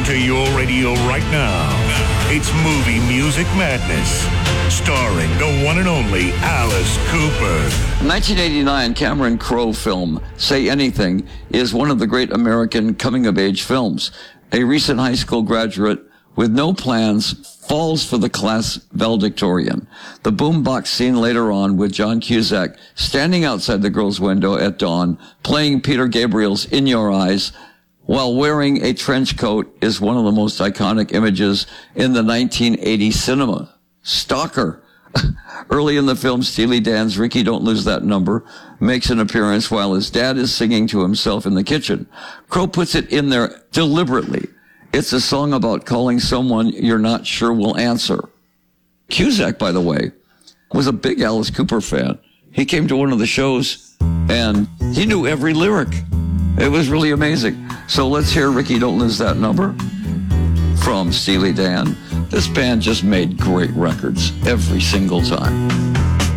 to your radio right now. It's Movie Music Madness, starring the one and only Alice Cooper. 1989 Cameron Crowe film, Say Anything, is one of the great American coming-of-age films. A recent high school graduate with no plans falls for the class valedictorian. The boombox scene later on with John Cusack standing outside the girl's window at dawn, playing Peter Gabriel's In Your Eyes, while wearing a trench coat is one of the most iconic images in the 1980 cinema. Stalker. Early in the film, Steely Dan's Ricky Don't Lose That Number makes an appearance while his dad is singing to himself in the kitchen. Crowe puts it in there deliberately. It's a song about calling someone you're not sure will answer. Cusack, by the way, was a big Alice Cooper fan. He came to one of the shows and he knew every lyric. It was really amazing. So let's hear Ricky Don't Lose That Number from Steely Dan. This band just made great records every single time.